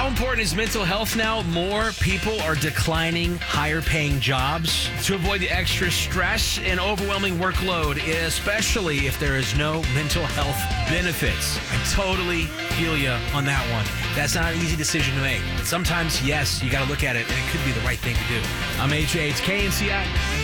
How important is mental health now? More people are declining higher paying jobs to avoid the extra stress and overwhelming workload, especially if there is no mental health benefits. I totally feel you on that one. That's not an easy decision to make. But sometimes, yes, you got to look at it, and it could be the right thing to do. I'm AJ. It's KNCI.